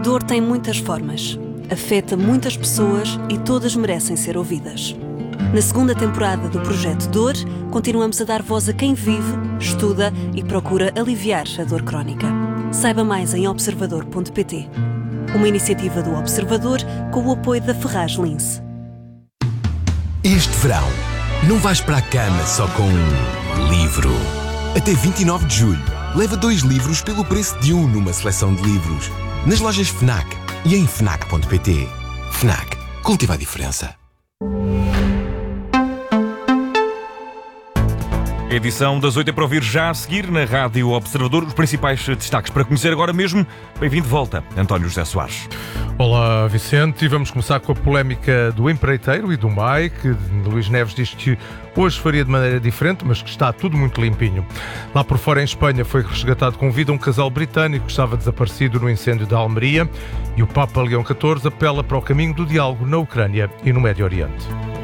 dor tem muitas formas, afeta muitas pessoas e todas merecem ser ouvidas. Na segunda temporada do Projeto Dor, continuamos a dar voz a quem vive, estuda e procura aliviar a dor crónica. Saiba mais em observador.pt. Uma iniciativa do Observador com o apoio da Ferraz Lince. Este verão, não vais para a cama só com um livro. Até 29 de julho, leva 2 livros pelo preço de um numa seleção de livros. Nas lojas FNAC e em FNAC.pt. FNAC. Cultiva a diferença. A edição das 8 é para ouvir já a seguir na Rádio Observador. Os principais destaques para conhecer agora mesmo. Bem-vindo de volta, António José Soares. Olá, Vicente, e vamos começar com a polémica do empreiteiro e do MAI, que Luís Neves diz que hoje faria de maneira diferente, mas que está tudo muito limpinho. Lá por fora, em Espanha, foi resgatado com vida um casal britânico que estava desaparecido no incêndio da Almeria, e o Papa Leão XIV apela para o caminho do diálogo na Ucrânia e no Médio Oriente.